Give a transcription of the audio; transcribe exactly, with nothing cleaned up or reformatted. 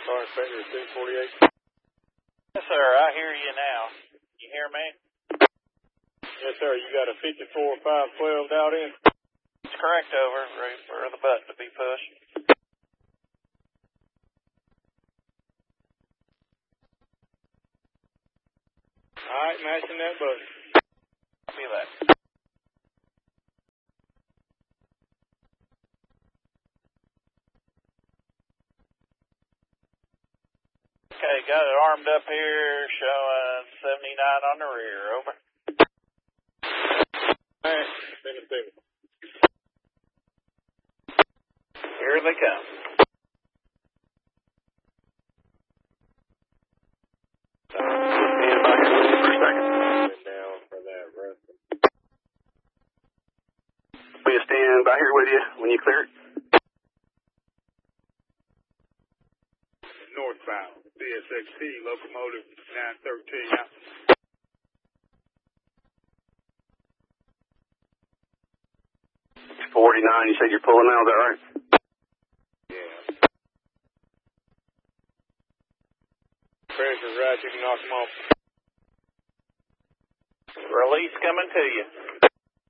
Car Inspector six forty-eight. Yes, sir. I hear you now. You hear me? Yes, sir. You got a fifty-four five twelve out in? It's correct, over. Ready for the button to be pushed. All right, matching that button. See that. Okay, got it armed up here, showing seventy-nine on the rear, over. All right, send it to me. Here they come. Stand by here with you for a second. Down for that rest. We'll stand by here with you when you clear it. Northbound, B S X T, locomotive nine thirteen out. forty-nine, you said you're pulling now, is that right? Yeah. Pressure's right, you can knock them off. Release coming to you.